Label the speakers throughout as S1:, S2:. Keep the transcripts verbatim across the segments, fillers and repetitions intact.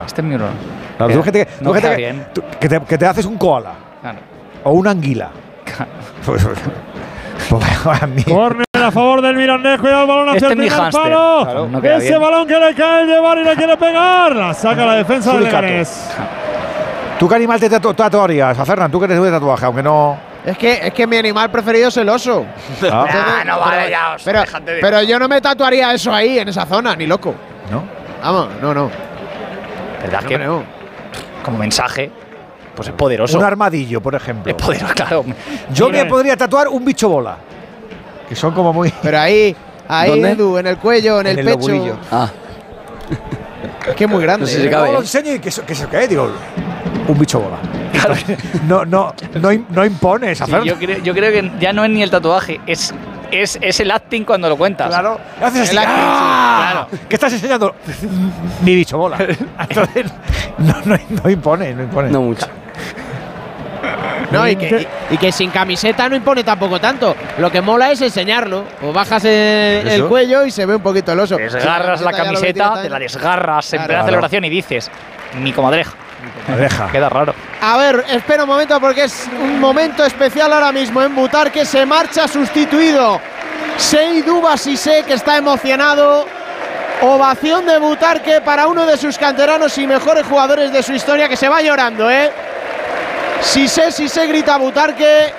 S1: Este es mi horno.
S2: Claro, tú que te,
S1: no
S2: tú que,
S1: queda
S2: te,
S1: bien.
S2: tú que, te, que te haces un koala.
S1: Claro.
S2: O una anguila.
S1: Claro.
S2: Pues, pues, a mí.
S3: Córner a favor del Mirandés. Cuidado el balón hacia
S1: Este
S3: el
S1: es mi
S3: primer
S1: hámster.
S3: palo.
S1: Claro, no queda
S3: Ese
S1: bien.
S3: balón que le cae el llevar y le quiere pegar. La saca la defensa del
S2: Suricato.
S3: Leganés.
S2: ¿Tú qué animal te tatu tatuarías? A Fernan, tú que eres de tatuaje, aunque no.
S4: Es que, es que mi animal preferido es el oso.
S2: Ah.
S1: Ah, no vale, ya os
S4: Pero,
S1: déjate de-
S4: pero yo no me tatuaría eso ahí, en esa zona, ni loco.
S2: ¿No?
S4: Vamos, no, no.
S1: ¿Verdad
S4: No,
S1: que
S4: no.
S1: como mensaje, pues es poderoso?
S2: Un armadillo, por ejemplo.
S1: Es poderoso, claro.
S2: Yo
S3: Mira.
S2: me podría tatuar un bicho bola. Que son como muy.
S4: Pero ahí, ahí,
S5: ¿Dónde?
S4: Edu, en el cuello, en,
S2: En
S4: el,
S2: el
S4: pecho.
S2: lobulillo.
S5: Ah,
S4: Es que es muy grande.
S5: No sé si
S4: ¿eh?
S5: cabe.
S2: Luego lo
S5: ¿eh?
S2: enseño y que eso, que eso qué, digo. Un bicho bola. No, no, no, im- no impones a
S1: Sí,
S2: Fernan.
S1: yo, creo, yo creo que ya no es ni el tatuaje, es, es, es el acting cuando lo cuentas.
S2: Claro, haces así.
S4: El acting, sí,
S2: ¡Ah! ¿Qué estás enseñando? Mi bicho bola. Entonces, no, no, no impone, no impone.
S5: no mucho.
S4: No, y que, y, y que sin camiseta no impone tampoco tanto. Lo que mola es enseñarlo. O bajas el, el
S2: Eso.
S4: cuello y se ve un poquito el oso.
S1: Desgarras
S4: Sin
S1: la
S4: ya lo que tiene
S1: camiseta,
S4: tan-
S1: te la desgarras en
S4: Claro.
S1: plena celebración y dices, mi comadreja.
S2: Deja.
S1: Queda raro.
S4: A ver, espera un momento porque es un momento especial ahora mismo en Butarque. Se marcha sustituido Seydou Bassissé, que está emocionado. Ovación de Butarque para uno de sus canteranos y mejores jugadores de su historia, que se va llorando, ¿eh? Cissé, Cissé, grita Butarque.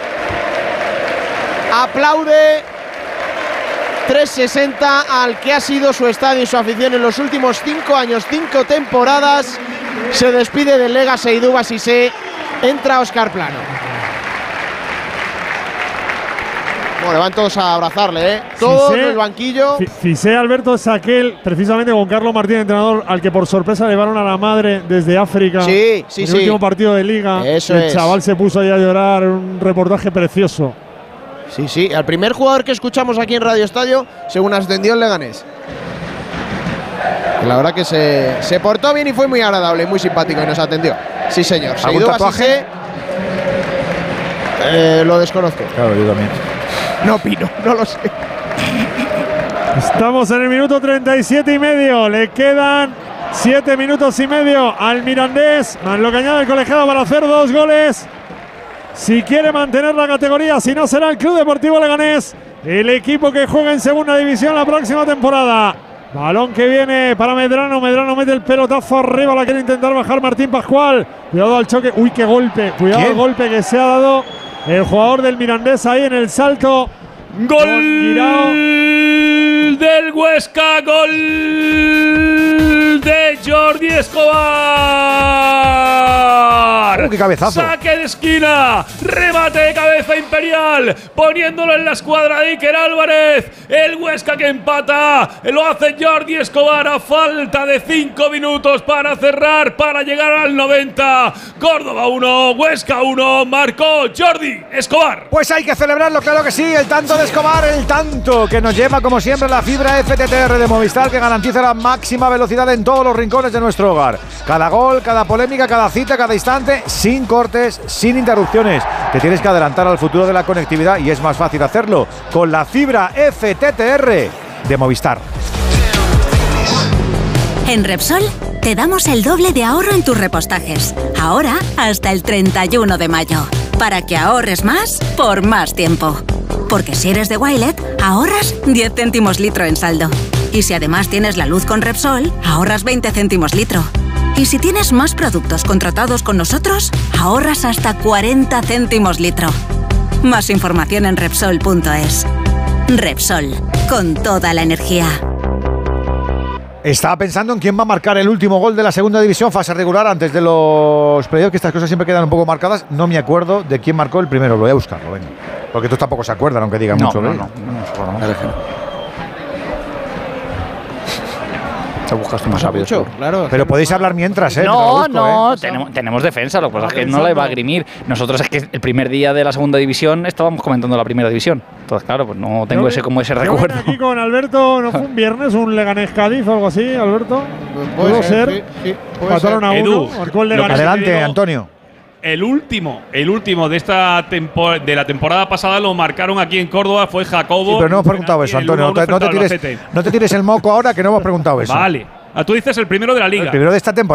S4: Aplaude trescientos sesenta al que ha sido su estadio y su afición en los últimos cinco años, cinco temporadas. Se despide del Lega Seydou Bassissé. Entra Óscar Plano. Bueno, van todos a abrazarle, ¿eh? Todos
S3: Cissé.
S4: en el banquillo.
S3: Fi- Fisé Alberto es aquel, precisamente con Carlos Martínez, entrenador, al que por sorpresa llevaron a la madre desde África.
S4: Sí, sí,
S3: en
S4: sí.
S3: el último partido de Liga.
S4: Eso
S3: el
S4: es.
S3: chaval se puso ahí a llorar. Un reportaje precioso.
S4: Sí, sí, al primer jugador que escuchamos aquí en Radio Estadio, según ascendió el Leganés. La verdad que se, se portó bien y fue muy agradable, muy simpático y nos atendió. Sí, señor.
S2: ¿Algún
S4: Seydou
S2: tatuaje?
S4: Bassissé, eh, lo desconozco.
S2: Claro, yo también.
S4: No opino, no lo sé.
S3: Estamos en el minuto treinta y siete y medio. Le quedan siete minutos y medio al Mirandés. Más lo que añade el colegiado para hacer dos goles. Si quiere mantener la categoría, si no será el Club Deportivo Leganés, el equipo que juega en segunda división la próxima temporada. Balón que viene para Medrano. Medrano mete el pelotazo arriba. La quiere intentar bajar Martín Pascual. Cuidado al choque. Uy, qué golpe. Cuidado
S2: ¿Quién?
S3: al golpe que se ha dado el jugador del Mirandés ahí en el salto.
S6: Gol
S3: Guirao.
S6: del Huesca, gol de Jordi Escobar.
S2: ¡Uh, qué cabezazo!
S6: Saque de esquina, remate de cabeza Imperial, poniéndolo en la escuadra de Iker Álvarez. El Huesca que empata, lo hace Jordi Escobar a falta de cinco minutos para cerrar, para llegar al noventa. Córdoba uno, Huesca uno, marcó Jordi Escobar.
S2: Pues hay que celebrarlo, claro que sí. El tanto de Escobar, el tanto que nos lleva, como siempre, la fibra F T T R de Movistar, que garantiza la máxima velocidad en todos los rincones de nuestro hogar. Cada gol, cada polémica, cada cita, cada instante, sin cortes, sin interrupciones. Te tienes que adelantar al futuro de la conectividad y es más fácil hacerlo con la fibra F T T R de Movistar.
S7: En Repsol te damos el doble de ahorro en tus repostajes. Ahora hasta el treinta y uno de mayo. Para que ahorres más por más tiempo. Porque si eres de Wilet, ahorras diez céntimos litro en saldo. Y si además tienes la luz con Repsol, ahorras veinte céntimos litro. Y si tienes más productos contratados con nosotros, ahorras hasta cuarenta céntimos litro. Más información en Repsol punto es. Repsol, con toda la energía.
S2: Estaba pensando en quién va a marcar el último gol de la segunda división, fase regular, antes de los playoffs, que estas cosas siempre quedan un poco marcadas. No me acuerdo de quién marcó el primero, lo voy a buscarlo, venga. Porque tú tampoco se acuerdan, aunque digan
S1: No,
S2: mucho.
S1: no,
S2: ¿eh?
S1: no, no nos acordamos.
S5: Claro que no.
S1: Te buscas tú más rápido.
S4: Mucho, claro.
S2: Pero podéis hablar mientras, ¿eh?
S1: No,
S2: Te lo busco,
S1: no,
S2: ¿eh?
S1: tenemos, tenemos defensa, lo que pasa es que no
S3: pensando.
S1: la iba a grimir. Nosotros es que el primer día de la segunda división estábamos comentando la primera división. Entonces, claro, pues no tengo
S3: Yo
S1: ese
S3: vi-
S1: como ese
S3: yo
S1: recuerdo.
S3: vine aquí con Alberto, ¿no fue un viernes un Leganés Cádiz o algo así, Alberto?
S4: Puede
S3: ¿Pudo ser?
S4: sí, sí, puede
S3: Mataron
S4: ser.
S3: a uno,
S6: Edu,
S3: marcó el
S6: lo que
S3: Leganés.
S6: te
S2: Adelante,
S6: digo-
S2: Antonio.
S6: El último, el último de esta tempo- de la temporada pasada lo marcaron aquí en Córdoba, fue Jacobo.
S2: Sí, pero no hemos
S6: Un
S2: preguntado
S6: penalti,
S2: eso,
S6: el
S2: Antonio. No
S6: uno a uno
S2: te, no te
S6: frente al
S2: tires,
S6: Albacete.
S2: no te tires el moco ahora, que no hemos preguntado eso.
S6: Vale. Ah, tú dices el primero de la liga.
S2: El primero de esta temporada.